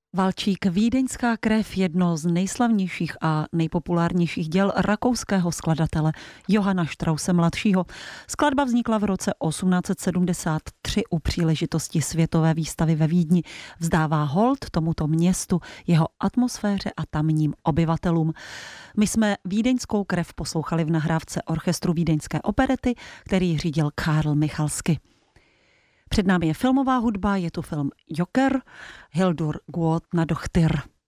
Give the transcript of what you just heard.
Valčík Vídeňská krev, jedno z nejslavnějších a nejpopulárnějších děl rakouského skladatele Johanna Strausse mladšího. Skladba vznikla v roce 1873 u příležitosti Světové výstavy ve Vídni. Vzdává hold tomuto městu, jeho atmosféře a tamním obyvatelům. My jsme Vídeňskou krev poslouchali v nahrávce orchestru Vídeňské operety, který řídil Karl Michalsky. Před námi je filmová hudba, je tu film Joker, Hildur Guðnadóttir.